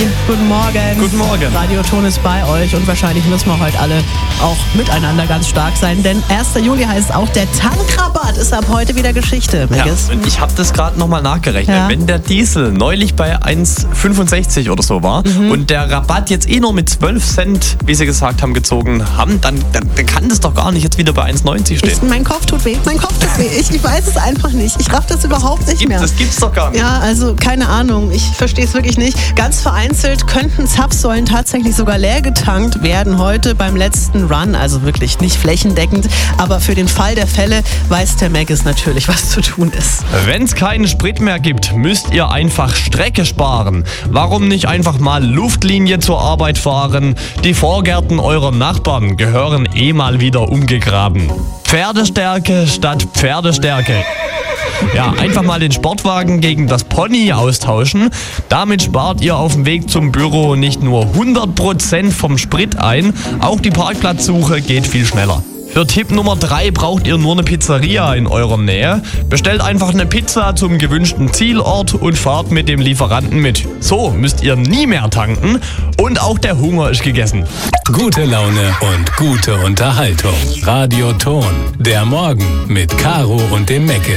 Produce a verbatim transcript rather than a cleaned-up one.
Juli. Guten Morgen. Guten Morgen. Radioton ist bei euch und wahrscheinlich müssen wir heute alle auch miteinander ganz stark sein, denn erster Juli heißt auch, der Tankrabatt ist ab heute wieder Geschichte. Ja, und ich habe das gerade nochmal nachgerechnet. Ja. Wenn der Diesel neulich bei eins Komma fünfundsechzig oder so war mhm. und der Rabatt jetzt eh nur mit zwölf Cent, wie sie gesagt haben, gezogen haben, dann, dann, dann kann das doch gar nicht jetzt wieder bei eins Komma neunzig stehen. Ich, mein Kopf tut weh, mein Kopf tut weh. Ich, ich weiß es einfach nicht. Ich raff das überhaupt das nicht gibt's, mehr. Das gibt's doch gar nicht. Ja, also keine Ahnung. Ich verstehe es wirklich nicht. Ganz vereinzelt könnten Zapfsäulen tatsächlich sogar leer getankt werden heute beim letzten Run. Also wirklich nicht flächendeckend. Aber für den Fall der Fälle weiß der Maggis natürlich, was zu tun ist. Wenn es keinen Sprit mehr gibt, müsst ihr einfach Strecke sparen. Warum nicht einfach mal Luftlinie zur Arbeit fahren? Die Vorgärten eurer Nachbarn gehören eh mal wieder umgegraben. Pferdestärke statt Pferdestärke. Ja, einfach mal den Sportwagen gegen das Pony austauschen. Damit spart ihr auf dem Weg zum Büro nicht nur hundert Prozent vom Sprit ein, auch die Parkplatzsuche geht viel schneller. Für Tipp Nummer drei braucht ihr nur eine Pizzeria in eurer Nähe. Bestellt einfach eine Pizza zum gewünschten Zielort und fahrt mit dem Lieferanten mit. So müsst ihr nie mehr tanken und auch der Hunger ist gegessen. Gute Laune und gute Unterhaltung. Radioton, der Morgen mit Caro und dem Mecke.